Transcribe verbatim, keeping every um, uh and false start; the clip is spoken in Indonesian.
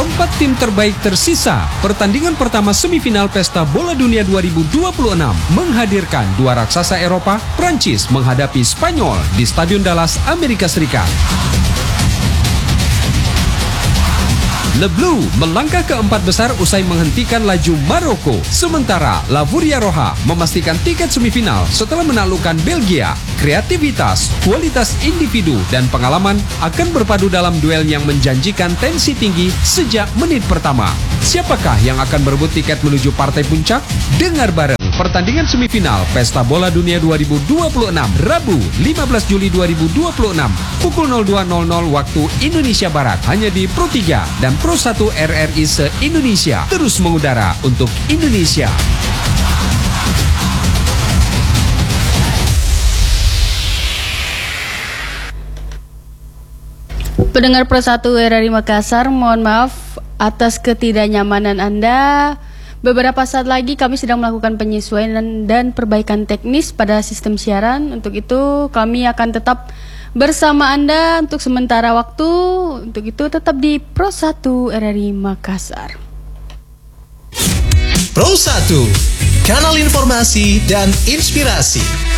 Empat tim terbaik tersisa. Pertandingan pertama semifinal Pesta Bola Dunia dua ribu dua puluh enam menghadirkan dua raksasa Eropa, Prancis menghadapi Spanyol di Stadion Dallas, Amerika Serikat. Le Bleu melangkah ke empat besar usai menghentikan laju Maroko. Sementara La Furia Roja memastikan tiket semifinal setelah menaklukkan Belgia. Kreativitas, kualitas individu, dan pengalaman akan berpadu dalam duel yang menjanjikan tensi tinggi sejak menit pertama. Siapakah yang akan berebut tiket menuju partai puncak? Dengar bareng pertandingan semifinal Pesta Bola Dunia dua ribu dua puluh enam Rabu lima belas Juli dua ribu dua puluh enam pukul nol dua nol nol waktu Indonesia Barat hanya di Pro tiga dan Pro satu R R I se-Indonesia, terus mengudara untuk Indonesia. Pendengar Pro satu R R I Makassar, mohon maaf atas ketidaknyamanan Anda. Beberapa saat lagi kami sedang melakukan penyesuaian dan, dan perbaikan teknis pada sistem siaran. Untuk itu kami akan tetap bersama Anda untuk sementara waktu. Untuk itu tetap di Pro satu R R I Makassar. Pro satu, kanal informasi dan inspirasi.